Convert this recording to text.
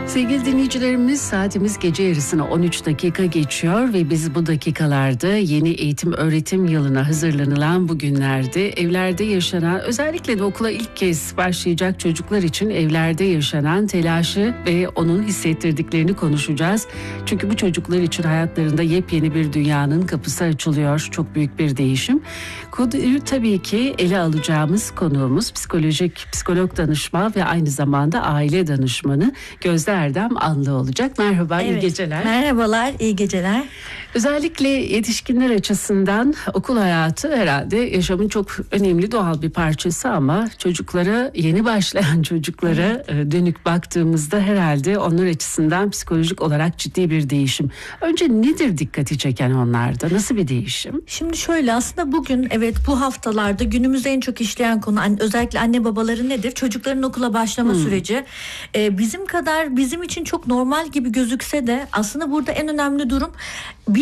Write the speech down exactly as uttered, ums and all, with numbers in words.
Sevgili dinleyicilerimiz, saatimiz gece yarısına on üç dakika geçiyor ve biz bu dakikalarda yeni eğitim öğretim yılına hazırlanılan bu günlerde evlerde yaşanan, özellikle de okula ilk kez başlayacak çocuklar için evlerde yaşanan telaşı ve onun hissettirdiklerini konuşacağız. Çünkü bu çocuklar için hayatlarında yepyeni bir dünyanın kapısı açılıyor. Çok büyük bir değişim. Konuyu tabii ki ele alacağımız konuğumuz psikolojik psikolog danışman ve aynı zamanda aile danışmanı Gözde Erdem Anlı olacak. Merhaba, evet. iyi geceler. Merhabalar, iyi geceler. Özellikle yetişkinler açısından okul hayatı herhalde yaşamın çok önemli doğal bir parçası ama çocuklara, yeni başlayan çocuklara evet. dönük baktığımızda herhalde onlar açısından psikolojik olarak ciddi bir değişim. Önce nedir dikkati çeken onlarda? Nasıl bir değişim? Şimdi şöyle, aslında bugün evet bu haftalarda günümüzde en çok işleyen konu özellikle anne babaları nedir? Çocukların okula başlama hmm. süreci. Ee, bizim kadar bizim için çok normal gibi gözükse de aslında burada en önemli durum bir